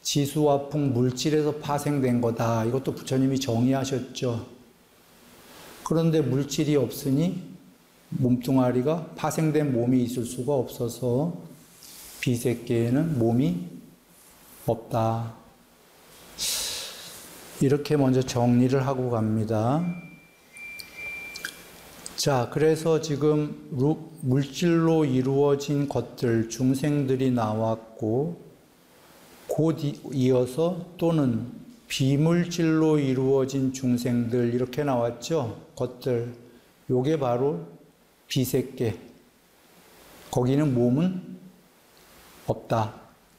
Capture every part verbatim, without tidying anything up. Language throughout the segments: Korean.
지수화풍 물질에서 파생된 거다. 이것도 부처님이 정의하셨죠. 그런데 물질이 없으니 몸뚱아리가 파생된 몸이 있을 수가 없어서 비색계에는 몸이 없다. 이렇게 먼저 정리를 하고 갑니다. 자, 그래서 지금 물질로 이루어진 것들, 중생들이 나왔고, 곧 이어서 또는 비물질로 이루어진 중생들, 이렇게 나왔죠? 것들. 요게 바로 비색계. 거기는 몸은 없다.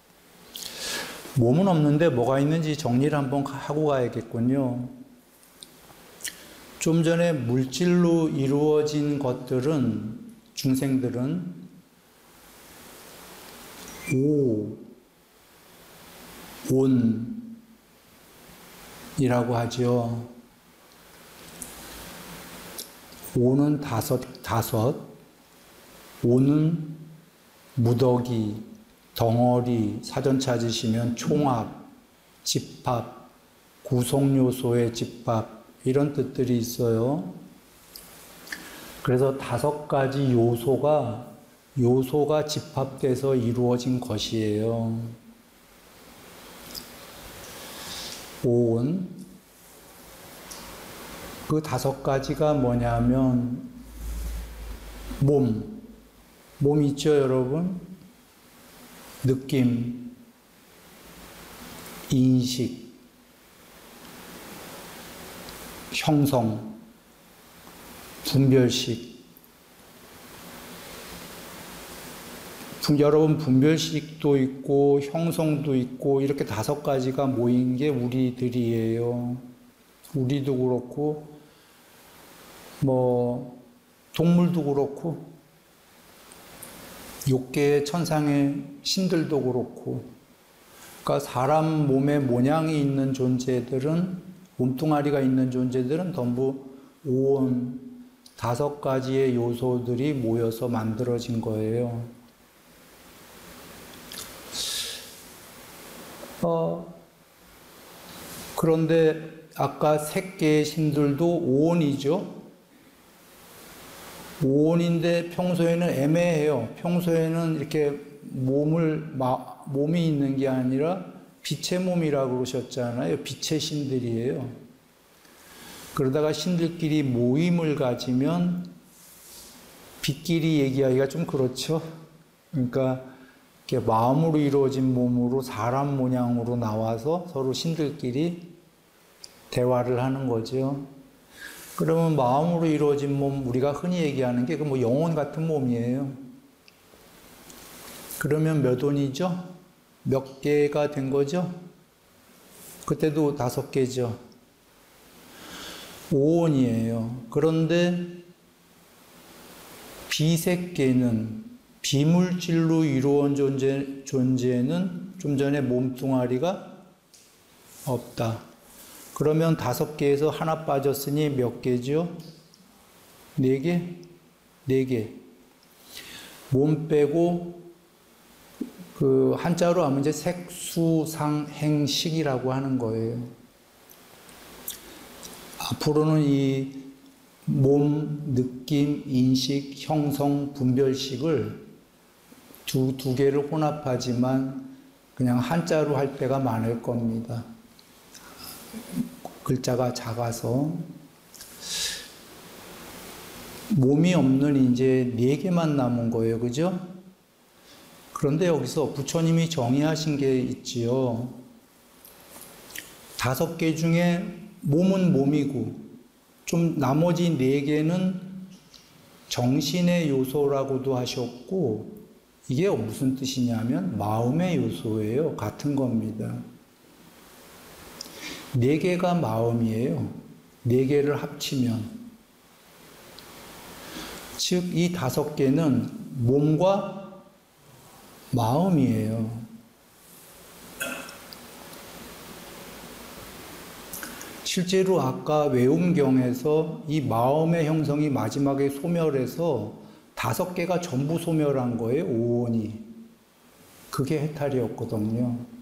몸은 없는데 뭐가 있는지 정리를 한번 하고 가야겠군요. 좀 전에 물질로 이루어진 것들은, 중생들은 오, 온이라고 하죠. 오는 다섯, 다섯, 오는 무더기, 덩어리, 사전 찾으시면 총합, 집합, 구성요소의 집합, 이런 뜻들이 있어요. 그래서 다섯 가지 요소가, 요소가 집합돼서 이루어진 것이에요. 오온. 그 다섯 가지가 뭐냐면, 몸. 몸 있죠, 여러분? 느낌, 인식, 형성, 분별식. 여러분, 분별식도 있고 형성도 있고 이렇게 다섯 가지가 모인 게 우리들이에요. 우리도 그렇고 뭐 동물도 그렇고 욕계의 천상의 신들도 그렇고, 그러니까 사람 몸에 모양이 있는 존재들은, 몸뚱아리가 있는 존재들은 전부 오온, 다섯 가지의 요소들이 모여서 만들어진 거예요. 어, 그런데 아까 색계의 신들도 오온이죠. 오온인데 평소에는 애매해요. 평소에는 이렇게 몸을, 마, 몸이 있는 게 아니라 빛의 몸이라고 그러셨잖아요. 빛의 신들이에요. 그러다가 신들끼리 모임을 가지면 빛끼리 얘기하기가 좀 그렇죠. 그러니까 이렇게 마음으로 이루어진 몸으로 사람 모양으로 나와서 서로 신들끼리 대화를 하는 거죠. 그러면 마음으로 이루어진 몸, 우리가 흔히 얘기하는 게 그 뭐 영혼 같은 몸이에요. 그러면 몇 온이죠? 몇 개가 된 거죠? 그때도 다섯 개죠. 오온이에요. 그런데 비색계는, 비물질로 이루어진 존재, 존재는 좀 전에 몸뚱아리가 없다. 그러면 다섯 개에서 하나 빠졌으니 몇 개죠? 네 개? 네 개. 몸 빼고, 그, 한자로 하면 이제 색수상행식이라고 하는 거예요. 앞으로는 이 몸, 느낌, 인식, 형성, 분별식을 두, 두 개를 혼합하지만 그냥 한자로 할 때가 많을 겁니다. 글자가 작아서. 몸이 없는 이제 네 개만 남은 거예요. 그죠? 그런데 여기서 부처님이 정의하신 게 있지요. 다섯 개 중에 몸은 몸이고, 좀 나머지 네 개는 정신의 요소라고도 하셨고, 이게 무슨 뜻이냐면 마음의 요소예요. 같은 겁니다. 네 개가 마음이에요. 네 개를 합치면. 즉, 이 다섯 개는 몸과 마음이에요. 실제로 아까 외움경에서 이 마음의 형성이 마지막에 소멸해서 다섯 개가 전부 소멸한 거예요. 오온이. 그게 해탈이었거든요.